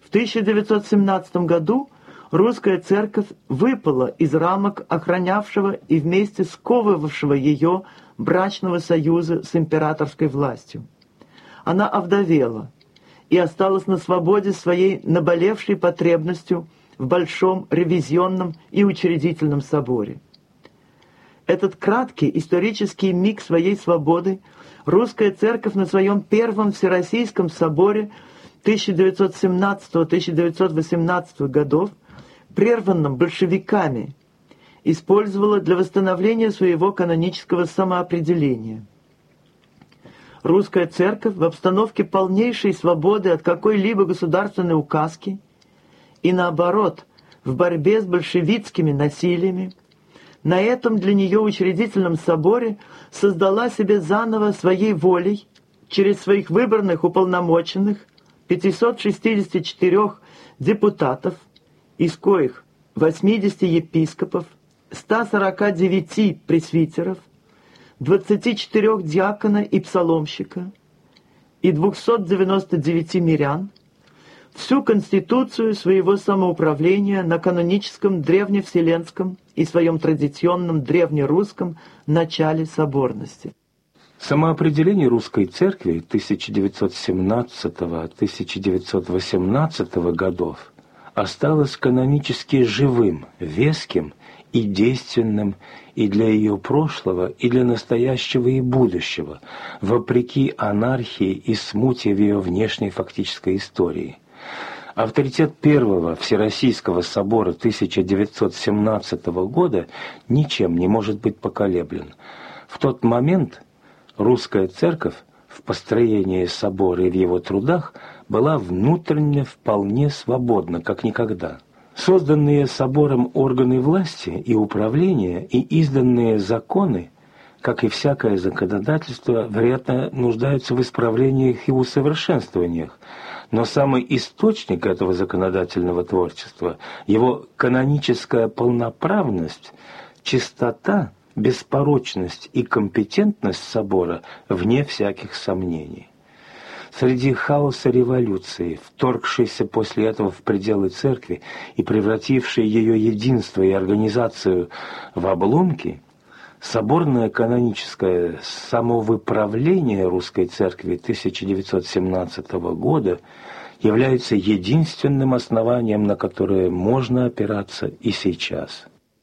В 1917 году русская церковь выпала из рамок охранявшего и вместе сковывавшего ее брачного союза с императорской властью. Она овдовела и осталась на свободе своей наболевшей потребностью в большом ревизионном и учредительном соборе. Этот краткий исторический миг своей свободы русская церковь на своем первом Всероссийском соборе 1917-1918 годов, прерванном большевиками, использовала для восстановления своего канонического самоопределения. Русская церковь в обстановке полнейшей свободы от какой-либо государственной указки и, наоборот, в борьбе с большевистскими насилиями, на этом для нее учредительном соборе создала себе заново своей волей, через своих выбранных уполномоченных, 564 депутатов, из коих 80 епископов, 149 пресвитеров, 24 диакона и псаломщика и 299 мирян, всю конституцию своего самоуправления на каноническом древневселенском и своем традиционном древнерусском начале соборности. Самоопределение русской церкви 1917-1918 годов осталось канонически живым, веским и действенным и для ее прошлого, и для настоящего и будущего, вопреки анархии и смуте в ее внешней фактической истории. Авторитет Первого Всероссийского собора 1917 года ничем не может быть поколеблен. В тот момент русская церковь в построении собора и в его трудах была внутренне вполне свободна, как никогда. Созданные собором органы власти и управления и изданные законы, как и всякое законодательство, вероятно, нуждаются в исправлениях и усовершенствованиях, но самый источник этого законодательного творчества, его каноническая полноправность, чистота, беспорочность и компетентность собора вне всяких сомнений. Среди хаоса революции, вторгшейся после этого в пределы церкви и превратившей ее единство и организацию в обломки, соборное каноническое самовыправление русской церкви 1917 года является единственным основанием, на которое можно опираться и сейчас.